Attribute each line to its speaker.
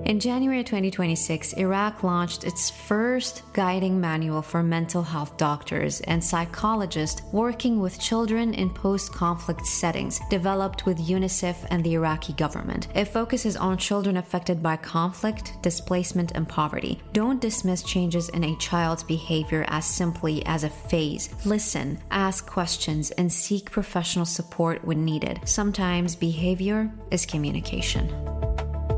Speaker 1: In January 2026, Iraq launched its first guiding manual for mental health doctors and psychologists working with children in post-conflict settings, developed with UNICEF and the Iraqi government. It focuses on children affected by conflict, displacement, and poverty. Don't dismiss changes in a child's behavior as simply as a phase. Listen, ask questions, and seek professional support when needed. Sometimes behavior is communication.